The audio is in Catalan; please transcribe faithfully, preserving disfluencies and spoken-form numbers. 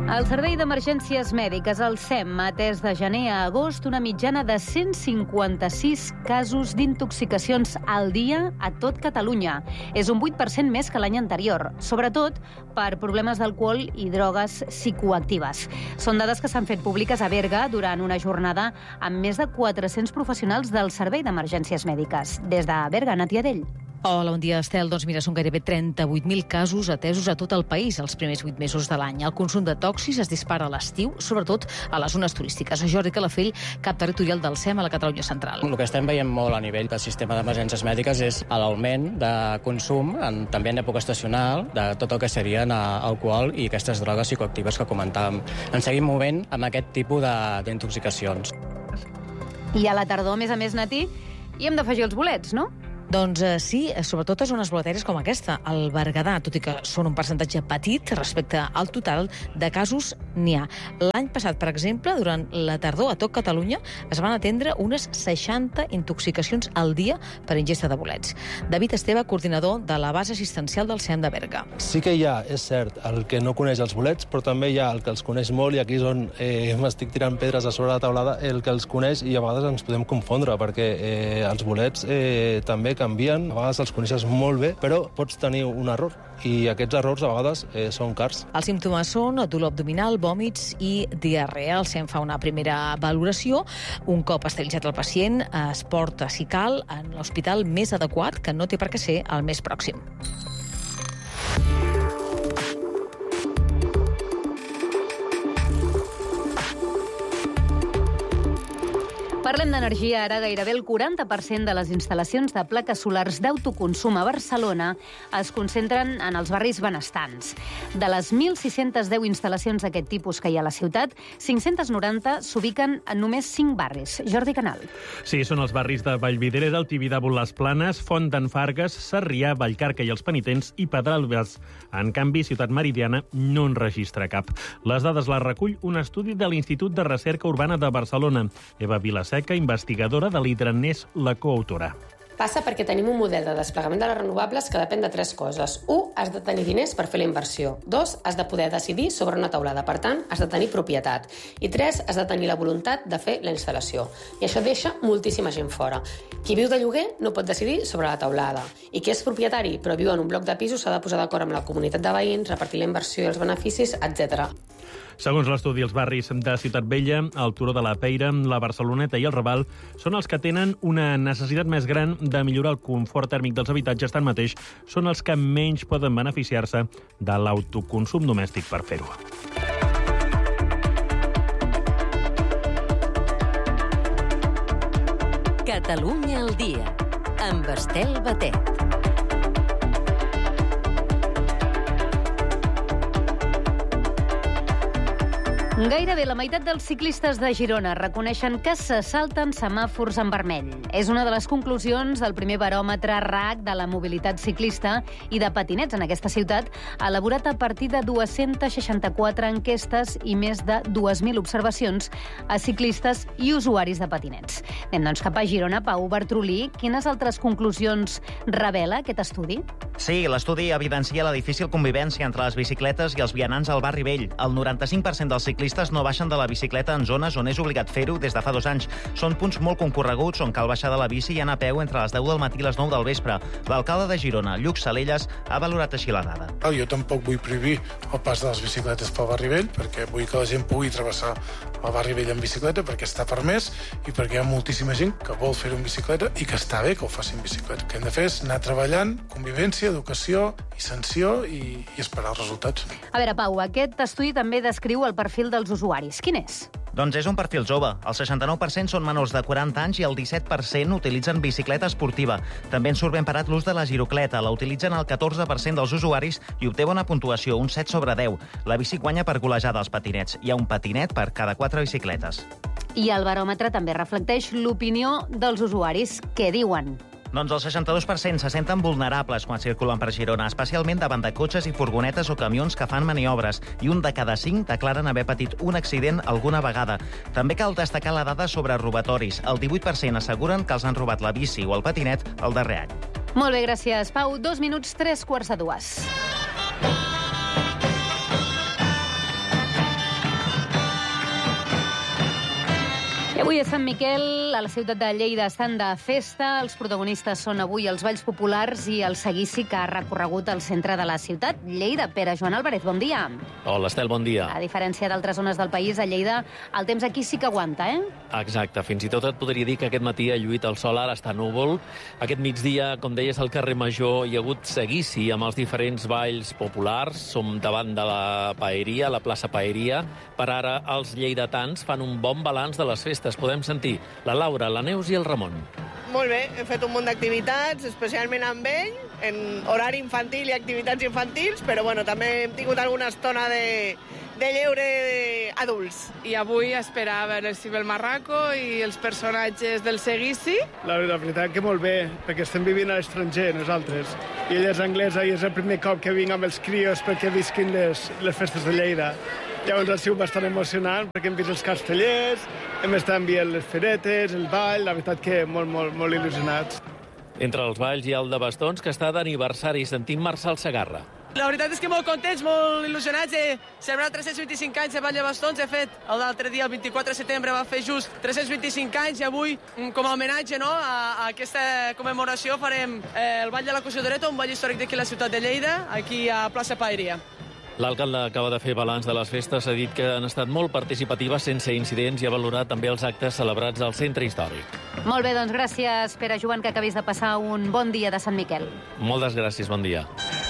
El Servei d'Emergències Mèdiques, el S E M, ha atès de gener a agost una mitjana de cent cinquanta-sis casos d'intoxicacions al dia a tot Catalunya. És un vuit per cent més que l'any anterior, sobretot per problemes d'alcohol i drogues psicoactives. Són dades que s'han fet públiques a Berga durant una jornada amb més de quatre-cents professionals del Servei d'Emergències Mèdiques. Des de Berga, Natia Dell. Hola, bon dia, Estel. Doncs mira, són gairebé trenta-vuit mil casos atesos a tot el país els primers vuit mesos de l'any. El consum de tòxics es dispara a l'estiu, sobretot a les zones turístiques. Jordi Calafell, cap territorial del S E M a la Catalunya Central. El que estem veient molt a nivell del sistema d'emergències mèdiques és l'augment de consum, en, també en època estacional, de tot el que serien alcohol i aquestes drogues psicoactives que comentàvem. Ens seguim movent amb aquest tipus d'intoxicacions. I a la tardor, a més a més, Nati, hi hem d'afegir els bolets, no? Doncs eh, sí, sobretot a zones boleteres com aquesta, el Berguedà, tot i que són un percentatge petit respecte al total de casos n'hi ha. L'any passat, per exemple, durant la tardor a tot Catalunya es van atendre unes seixanta intoxicacions al dia per ingesta de bolets. David Esteve, coordinador de la base assistencial del S E M de Berga. Sí que hi ha, és cert, el que no coneix els bolets, però també hi ha el que els coneix molt, i aquí és on eh, m'estic tirant pedres a sobre la taulada, el que els coneix, i a vegades ens podem confondre, perquè eh, els bolets eh, també canvien, a vegades els coneixes molt bé, però pots tenir un error, i aquests errors a vegades eh, són cars. Els símptomes són dolor abdominal, vòmits i diarrea. El S E M fa una primera valoració. Un cop esterilitzat el pacient, es porta, si cal, en l'hospital més adequat, que no té per què ser el més pròxim. Parlem d'energia. Ara gairebé el quaranta per cent de les instal·lacions de plaques solars d'autoconsum a Barcelona es concentren en els barris benestants. De les mil sis-cents deu instal·lacions d'aquest tipus que hi ha a la ciutat, cinc-cents noranta s'ubiquen en només cinc barris. Jordi Canal. Sí, són els barris de Vallvidrera, el Tibidabo, les Planes, Font d'en Fargues, Sarrià, Vallcarca i els Penitents i Pedralbes. En canvi, Ciutat Meridiana no en registra cap. Les dades les recull un estudi de l'Institut de Recerca Urbana de Barcelona. Eva Vilaseca, investigadora de l'Hidranés, la coautora. Passa perquè tenim un model de desplegament de les renovables que depèn de tres coses. Un, has de tenir diners per fer la inversió. Dos, has de poder decidir sobre una teulada. Per tant, has de tenir propietat. I tres, has de tenir la voluntat de fer la instal·lació. I això deixa moltíssima gent fora. Qui viu de lloguer no pot decidir sobre la teulada. I qui és propietari però viu en un bloc de pisos s'ha de posar d'acord amb la comunitat de veïns, repartir la inversió i els beneficis, etcètera. Segons l'estudi, els barris de Ciutat Vella, el Turó de la Peira, la Barceloneta i el Raval són els que tenen una necessitat més gran de millorar el confort tèrmic dels habitatges. Tanmateix, són els que menys poden beneficiar-se de l'autoconsum domèstic per fer-ho. Catalunya al dia, amb Estel Batet. Gairebé la meitat dels ciclistes de Girona reconeixen que se salten semàfors en vermell. És una de les conclusions del primer baròmetre R A C de la mobilitat ciclista i de patinets en aquesta ciutat, elaborat a partir de dues-centes seixanta-quatre enquestes i més de dues mil observacions a ciclistes i usuaris de patinets. Anem doncs cap a Girona. Pau Bartrolí, quines altres conclusions revela aquest estudi? Sí, l'estudi evidencia la difícil convivència entre les bicicletes i els vianants al barri vell. El noranta-cinc per cent dels ciclistes no baixen de la bicicleta en zones on és obligat fer-ho des de fa dos anys. Són punts molt concorreguts on cal baixar de la bici i anar a peu entre les deu del matí i les nou del vespre. L'alcalde de Girona, Lluc Salelles, ha valorat així la dada. Jo tampoc vull prohibir el pas de les bicicletes pel barri vell, perquè vull que la gent pugui travessar el barri vell en bicicleta, perquè està permès i perquè hi ha moltíssima gent que vol fer-ho en bicicleta i que està bé que ho faci en bicicleta. El que hem de fer és anar treballant, convivència, educació i sanció i, i esperar els resultats. A veure, Pau, aquest estudi també descriu el perfil dels usuaris. Quin és? Doncs és un perfil jove. El seixanta-nou per cent són menors de quaranta anys i el disset per cent utilitzen bicicleta esportiva. També en surt ben parat l'ús de la girocleta. La utilitzen el catorze per cent dels usuaris i obté bona puntuació, un set sobre deu. La bici guanya per golejada als patinets. Hi ha un patinet per cada quatre bicicletes. I el baròmetre també reflecteix l'opinió dels usuaris. Què diuen? Doncs el seixanta-dos per cent se senten vulnerables quan circulen per Girona, especialment davant de cotxes i furgonetes o camions que fan maniobres, i un de cada cinc declaren haver patit un accident alguna vegada. També cal destacar la dada sobre robatoris. El divuit per cent asseguren que els han robat la bici o el patinet el darrer any. Molt bé, gràcies, Pau. Dos minuts, tres quarts de dues. I avui a Sant Miquel, a la ciutat de Lleida, estan de festa. Els protagonistes són avui els balls populars i el seguici que ha recorregut el centre de la ciutat. Lleida, Pere Joan Álvarez, bon dia. Hola, Estel, bon dia. A diferència d'altres zones del país, a Lleida el temps aquí sí que aguanta, eh? Exacte, fins i tot et podria dir que aquest matí ha lluït el sol, ara està núvol. Aquest migdia, com deies, al carrer Major hi ha hagut seguici amb els diferents balls populars. Som davant de la paeria, la plaça Paeria. Per ara, els lleidatans fan un bon balanç de les festes. Podem sentir la Laura, la Neus i el Ramon. Molt bé, hem fet un munt d'activitats, especialment amb ell, en horari infantil i activitats infantils, però bueno, també hem tingut alguna estona de, de lleure adults. I avui esperava el Cibel Marraco i els personatges del seguici. La, la veritat que molt bé, perquè estem vivint a l'estranger, nosaltres. I ella és anglesa i és el primer cop que vinc amb els crios perquè visquin les, les festes de Lleida. Llavors ha sigut bastant emocionant perquè hem vist els castellers, hem estat enviant les feretes, el ball, la veritat que molt, molt, molt il·lusionats. Entre els balls hi ha el de bastons, que està d'aniversari. Sentim Marçal Segarra. La veritat és que molt contents, molt il·lusionats de celebrar tres-cents vint-i-cinc anys de Ball de Bastons. De fet, l'altre dia, el vint-i-quatre de setembre, va fer just tres-cents vint-i-cinc anys i avui, com a homenatge no, a, a aquesta commemoració, farem eh, el Ball de la Cosidoreta, un ball històric d'aquí a la ciutat de Lleida, aquí a plaça Paeria. L'alcalde acaba de fer balanç de les festes, ha dit que han estat molt participatives sense incidents i ha valorat també els actes celebrats al centre històric. Molt bé, doncs gràcies, Pere Joan, que acabis de passar un bon dia de Sant Miquel. Moltes gràcies, bon dia.